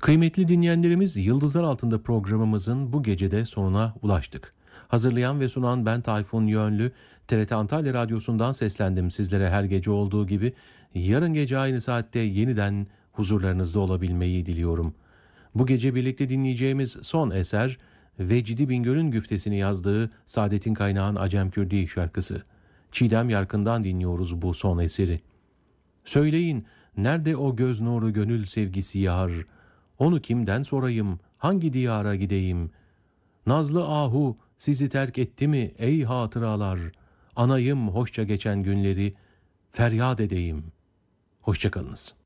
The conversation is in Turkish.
Kıymetli dinleyenlerimiz, Yıldızlar Altında programımızın bu gecede sonuna ulaştık. Hazırlayan ve sunan ben Tayfun Yönlü, TRT Antalya Radyosu'ndan seslendim sizlere her gece olduğu gibi. Yarın gece aynı saatte yeniden huzurlarınızda olabilmeyi diliyorum. Bu gece birlikte dinleyeceğimiz son eser, Vecdi Bingöl'ün güftesini yazdığı Saadettin Kaynağ'ın Acem Kürdi şarkısı. Çiğdem Yarkın'dan dinliyoruz bu son eseri. Söyleyin, nerede o göz nuru gönül sevgisi yar? Onu kimden sorayım, hangi diyara gideyim? Nazlı ahu sizi terk etti mi ey hatıralar? Anayım hoşça geçen günleri, feryat edeyim. Hoşça kalınız.